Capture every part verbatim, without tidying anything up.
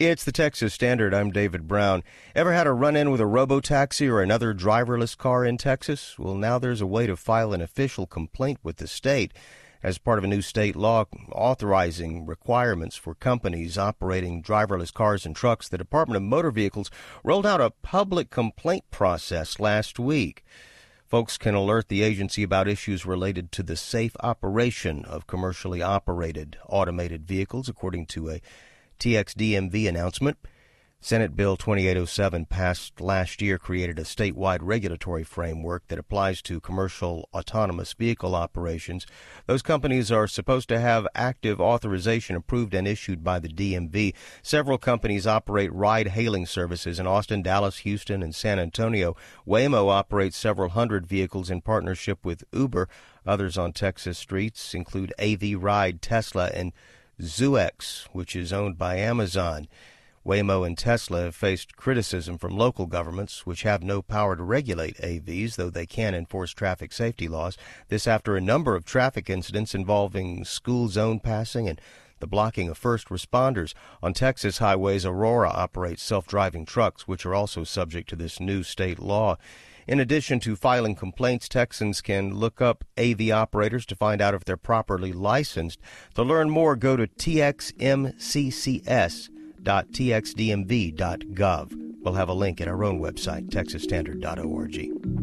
It's the Texas Standard. I'm David Brown. Ever had a run-in with a robo-taxi or another driverless car in Texas? Well, now there's a way to file an official complaint with the state as part of a new state law authorizing requirements for companies operating driverless cars and trucks. The Department of Motor Vehicles rolled out a public complaint process last week. Folks can alert the agency about issues related to the safe operation of commercially operated automated vehicles, according to a T X D M V announcement. Senate Bill twenty-eight oh seven passed last year created a statewide regulatory framework that applies to commercial autonomous vehicle operations. Those companies are supposed to have active authorization approved and issued by the D M V. Several companies operate ride-hailing services in Austin, Dallas, Houston, and San Antonio. Waymo operates several hundred vehicles in partnership with Uber. Others on Texas streets include A V Ride, Tesla, and ZooX, which is owned by Amazon. Waymo and Tesla have faced criticism from local governments, which have no power to regulate A Vs, though they can enforce traffic safety laws. This after a number of traffic incidents involving school zone passing and the blocking of first responders. On Texas highways, Aurora operates self-driving trucks, which are also subject to this new state law. In addition to filing complaints, Texans can look up A V operators to find out if they're properly licensed. To learn more, go to T X M C C S dot T X D M V dot gov. We'll have a link at our own website, texas standard dot org.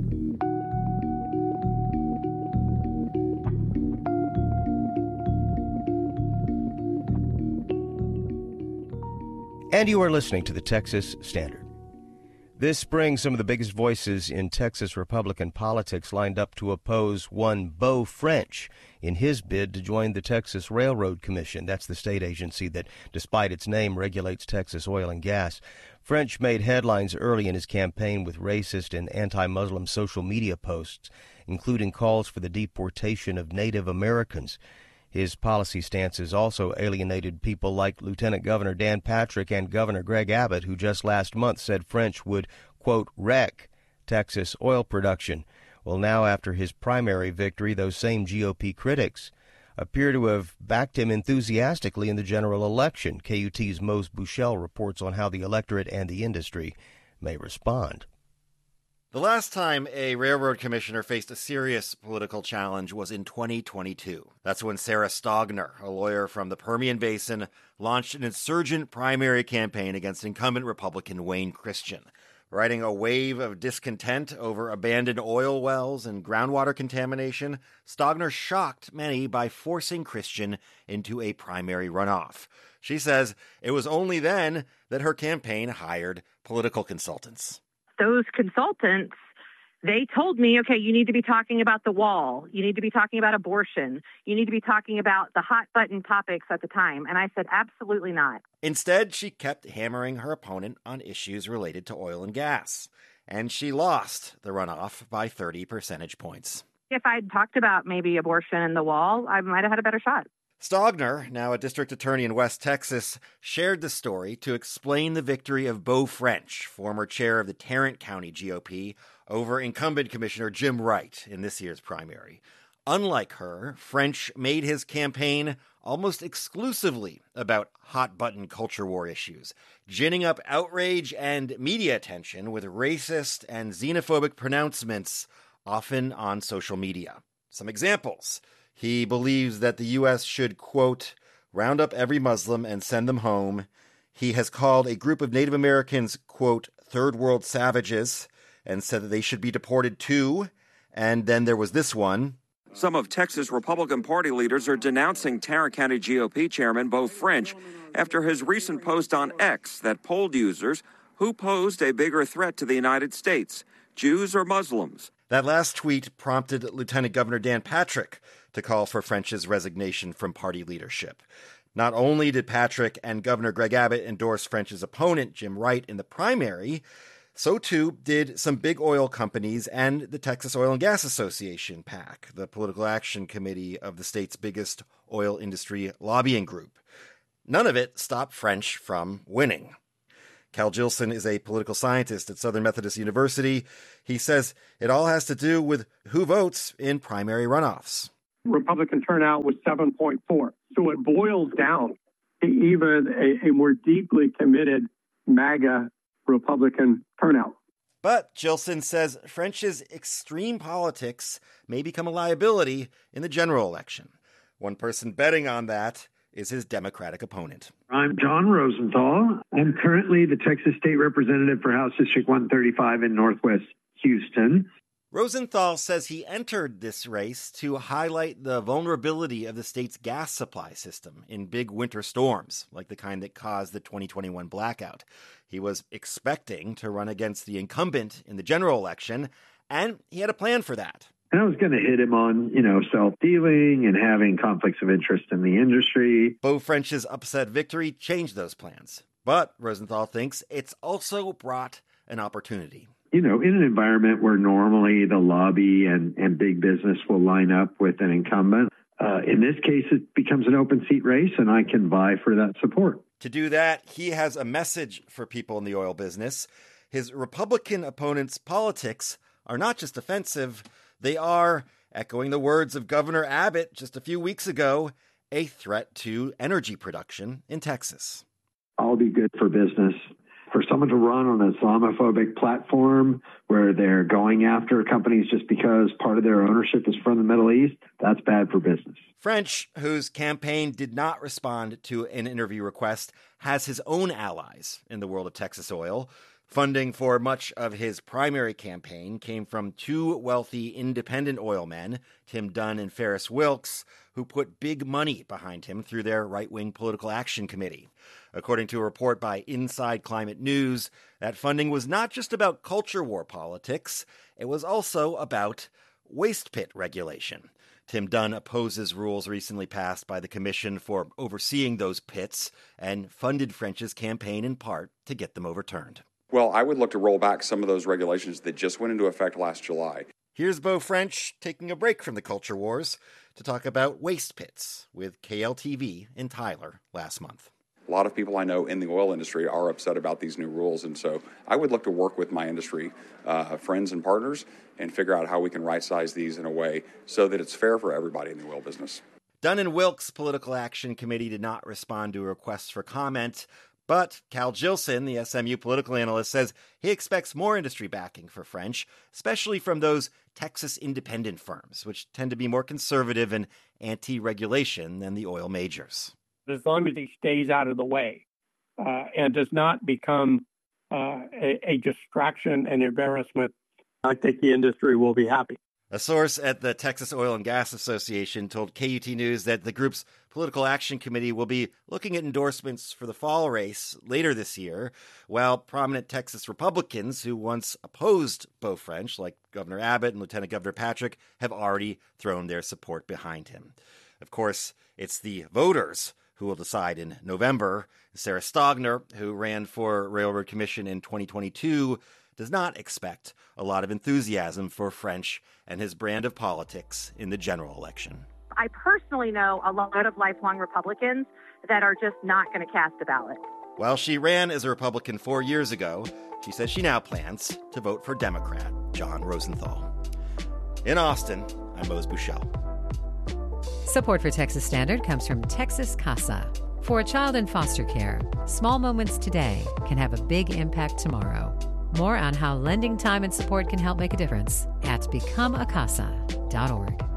And you are listening to the Texas Standard. This spring, some of the biggest voices in Texas Republican politics lined up to oppose one Beau French in his bid to join the Texas Railroad Commission. That's the state agency that, despite its name, regulates Texas oil and gas. French made headlines early in his campaign with racist and anti-Muslim social media posts, including calls for the deportation of Native Americans. His policy stances also alienated people like Lieutenant Governor Dan Patrick and Governor Greg Abbott, who just last month said French would, quote, wreck Texas oil production. Well, now after his primary victory, those same G O P critics appear to have backed him enthusiastically in the general election. K U T's Mose Buchel reports on how the electorate and the industry may respond. The last time a railroad commissioner faced a serious political challenge was in twenty twenty-two. That's when Sarah Stogner, a lawyer from the Permian Basin, launched an insurgent primary campaign against incumbent Republican Wayne Christian. Riding a wave of discontent over abandoned oil wells and groundwater contamination, Stogner shocked many by forcing Christian into a primary runoff. She says it was only then that her campaign hired political consultants. Those consultants, they told me, okay, you need to be talking about the wall. You need to be talking about abortion. You need to be talking about the hot button topics at the time. And I said, absolutely not. Instead, she kept hammering her opponent on issues related to oil and gas. And she lost the runoff by thirty percentage points. If I'd talked about maybe abortion and the wall, I might have had a better shot. Stogner, now a district attorney in West Texas, shared the story to explain the victory of Beau French, former chair of the Tarrant County G O P, over incumbent Commissioner Jim Wright in this year's primary. Unlike her, French made his campaign almost exclusively about hot-button culture war issues, ginning up outrage and media attention with racist and xenophobic pronouncements, often on social media. Some examples. He believes that the U S should, quote, round up every Muslim and send them home. He has called a group of Native Americans, quote, third world savages, and said that they should be deported too. And then there was this one. Some of Texas Republican Party leaders are denouncing Tarrant County G O P Chairman Beau French after his recent post on X that polled users who posed a bigger threat to the United States, Jews or Muslims. That last tweet prompted Lieutenant Governor Dan Patrick to call for French's resignation from party leadership. Not only did Patrick and Governor Greg Abbott endorse French's opponent, Jim Wright, in the primary, so too did some big oil companies and the Texas Oil and Gas Association, PAC, the political action committee of the state's biggest oil industry lobbying group. None of it stopped French from winning. Cal Gilson is a political scientist at Southern Methodist University. He says it all has to do with who votes in primary runoffs. Republican turnout was seven point four. So it boils down even a, a more deeply committed MAGA Republican turnout. But Gilson says French's extreme politics may become a liability in the general election. One person betting on that is his Democratic opponent. I'm John Rosenthal. I'm currently the Texas State Representative for House District one thirty-five in Northwest Houston. Rosenthal says he entered this race to highlight the vulnerability of the state's gas supply system in big winter storms, like the kind that caused the twenty twenty-one blackout. He was expecting to run against the incumbent in the general election, and he had a plan for that. And I was going to hit him on, you know, self-dealing and having conflicts of interest in the industry. Beau French's upset victory changed those plans. But Rosenthal thinks it's also brought an opportunity. You know, in an environment where normally the lobby and, and big business will line up with an incumbent, uh, in this case, it becomes an open seat race, and I can vie for that support. To do that, he has a message for people in the oil business. His Republican opponent's politics are not just offensive, they are, echoing the words of Governor Abbott just a few weeks ago, a threat to energy production in Texas. I'll be good for business. For someone to run on an Islamophobic platform where they're going after companies just because part of their ownership is from the Middle East, that's bad for business. French, whose campaign did not respond to an interview request, has his own allies in the world of Texas oil. Funding for much of his primary campaign came from two wealthy independent oil men, Tim Dunn and Ferris Wilks, who put big money behind him through their right-wing political action committee. According to a report by Inside Climate News, that funding was not just about culture war politics, it was also about waste pit regulation. Tim Dunn opposes rules recently passed by the commission for overseeing those pits and funded French's campaign in part to get them overturned. Well, I would look to roll back some of those regulations that just went into effect last July. Here's Beau French taking a break from the culture wars to talk about waste pits with K L T V in Tyler last month. A lot of people I know in the oil industry are upset about these new rules, and so I would look to work with my industry uh, friends and partners and figure out how we can right-size these in a way so that it's fair for everybody in the oil business. Dunn and Wilkes' Political Action Committee did not respond to requests for comment, but Cal Gilson, the S M U political analyst, says he expects more industry backing for French, especially from those Texas independent firms, which tend to be more conservative and anti-regulation than the oil majors. As long as he stays out of the way uh, and does not become uh, a, a distraction and embarrassment, I think the industry will be happy. A source at the Texas Oil and Gas Association told K U T News that the group's Political Action Committee will be looking at endorsements for the fall race later this year, while prominent Texas Republicans who once opposed Beau French, like Governor Abbott and Lieutenant Governor Patrick, have already thrown their support behind him. Of course, it's the voters who will decide in November. Sarah Stogner, who ran for Railroad Commission in twenty twenty-two, does not expect a lot of enthusiasm for French and his brand of politics in the general election. I personally know a lot of lifelong Republicans that are just not going to cast a ballot. While she ran as a Republican four years ago, she says she now plans to vote for Democrat John Rosenthal. In Austin, I'm Mose Buchel. Support for Texas Standard comes from Texas Casa. For a child in foster care, small moments today can have a big impact tomorrow. More on how lending time and support can help make a difference at become a casa dot org.